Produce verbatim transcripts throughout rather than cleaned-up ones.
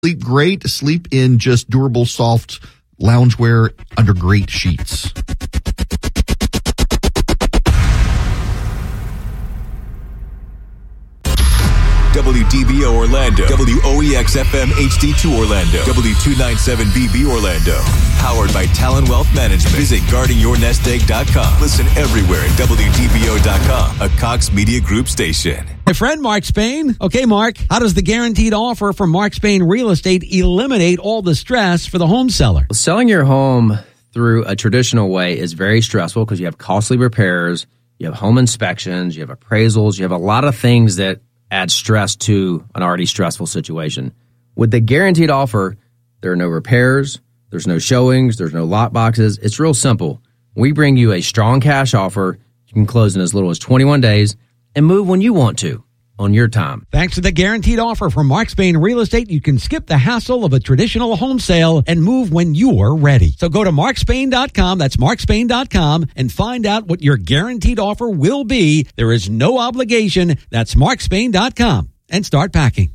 Sleep great. Sleep in just durable, soft loungewear under great sheets. W D B O Orlando, W O E X F M H D two Orlando, W two ninety-seven B B Orlando. Powered by Talon Wealth Management. Visit guarding your nest egg dot com. Listen everywhere at W D B O dot com, a Cox Media Group station. My friend Mark Spain. Okay, Mark, how does the guaranteed offer from Mark Spain Real Estate eliminate all the stress for the home seller? Well, selling your home through a traditional way is very stressful because you have costly repairs, you have home inspections, you have appraisals, you have a lot of things that add stress to an already stressful situation. With the guaranteed offer, there are no repairs, there's no showings, there's no lot boxes. It's real simple. We bring you a strong cash offer. You can close in as little as twenty-one days and move when you want to on your time. Thanks to the guaranteed offer from Mark Spain Real Estate, you can skip the hassle of a traditional home sale and move when you're ready. So go to mark spain dot com, that's mark spain dot com, and find out what your guaranteed offer will be. There is no obligation. That's mark spain dot com, and start packing.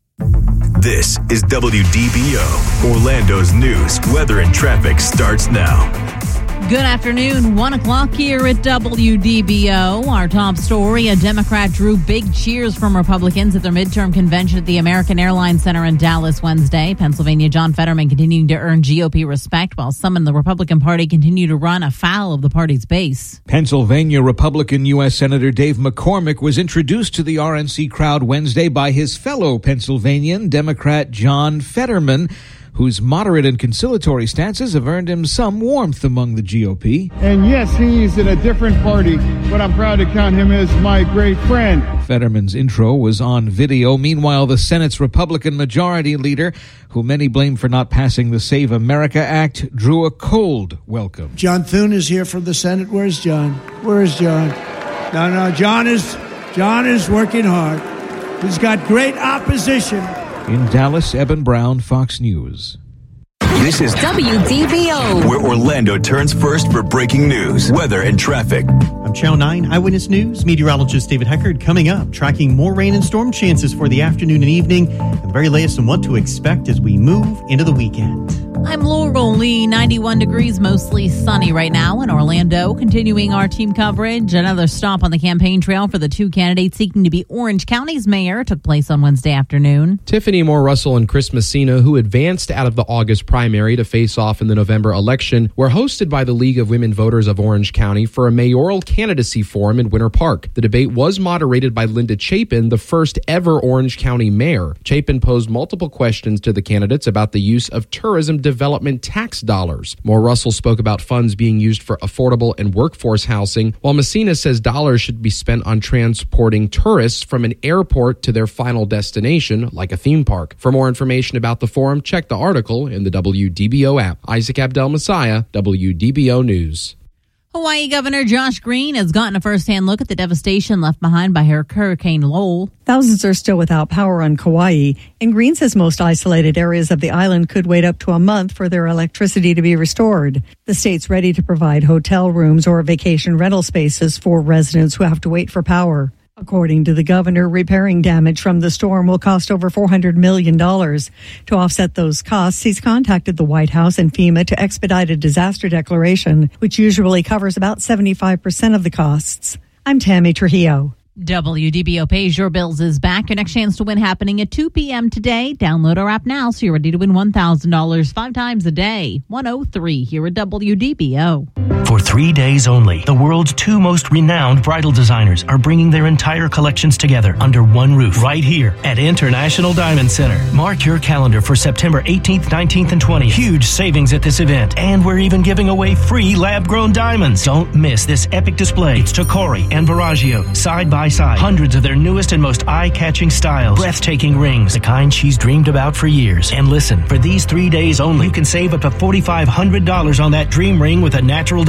This is W D B O. Orlando's news, weather, and traffic starts now. Good afternoon, one o'clock here at W D B O. Our top story, a Democrat drew big cheers from Republicans at their midterm convention at the American Airlines Center in Dallas Wednesday. Pennsylvania John Fetterman continuing to earn G O P respect, while some in the Republican Party continue to run afoul of the party's base. Pennsylvania Republican U S Senator Dave McCormick was introduced to the R N C crowd Wednesday by his fellow Pennsylvanian Democrat John Fetterman, whose moderate and conciliatory stances have earned him some warmth among the G O P. And yes, he's in a different party, but I'm proud to count him as my great friend. Fetterman's intro was on video. Meanwhile, the Senate's Republican Majority Leader, who many blame for not passing the Save America Act, drew a cold welcome. John Thune is here from the Senate. Where's John? Where is John? No, no, John is, John is working hard. He's got great opposition. In Dallas, Eben Brown, Fox News. This is W D B O, where Orlando turns first for breaking news, weather, and traffic. I'm Channel nine Eyewitness News meteorologist David Heckard. Coming up, tracking more rain and storm chances for the afternoon and evening, and the very latest on what to expect as we move into the weekend. I'm Laurel Lee, ninety-one degrees, mostly sunny right now in Orlando. Continuing our team coverage, another stop on the campaign trail for the two candidates seeking to be Orange County's mayor took place on Wednesday afternoon. Tiffany Moore Russell and Chris Messina, who advanced out of the August primary to face off in the November election, were hosted by the League of Women Voters of Orange County for a mayoral candidacy forum in Winter Park. The debate was moderated by Linda Chapin, the first ever Orange County mayor. Chapin posed multiple questions to the candidates about the use of tourism development tax dollars. Moore Russell spoke about funds being used for affordable and workforce housing, while Messina says dollars should be spent on transporting tourists from an airport to their final destination, like a theme park. For more information about the forum, check the article in the W D B O app. Isaac Abdel Messiah, W D B O News. Hawaii Governor Josh Green has gotten a first-hand look at the devastation left behind by Hurricane Lowell. Thousands are still without power on Kauai, and Green says most isolated areas of the island could wait up to a month for their electricity to be restored. The state's ready to provide hotel rooms or vacation rental spaces for residents who have to wait for power. According to the governor, repairing damage from the storm will cost over four hundred million dollars. To offset those costs, he's contacted the White House and FEMA to expedite a disaster declaration, which usually covers about seventy-five percent of the costs. I'm Tammy Trujillo. W D B O Pays Your Bills is back. Your next chance to win happening at two p.m. today. Download our app now so you're ready to win one thousand dollars five times a day. one oh three here at W D B O. For three days only, the world's two most renowned bridal designers are bringing their entire collections together under one roof right here at International Diamond Center. Mark your calendar for September eighteenth, nineteenth, and twentieth. Huge savings at this event, and we're even giving away free lab-grown diamonds. Don't miss this epic display. It's Tacori and Baraggio, side by side. Hundreds of their newest and most eye-catching styles. Breathtaking rings, the kind she's dreamed about for years. And listen, for these three days only, you can save up to four thousand five hundred dollars on that dream ring with a natural diamond.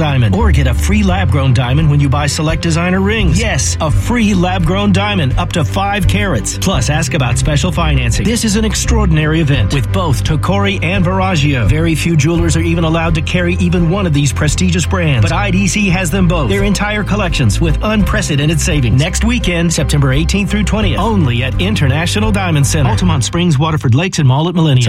diamond. Or get a free lab-grown diamond when you buy select designer rings. Yes, a free lab-grown diamond up to five carats. Plus, ask about special financing. This is an extraordinary event with both Tocori and Veragio. Very few jewelers are even allowed to carry even one of these prestigious brands, but I D C has them both. Their entire collections with unprecedented savings. Next weekend, September eighteenth through twentieth, only at International Diamond Center. Altamont Springs, Waterford Lakes, and Mall at Millennium.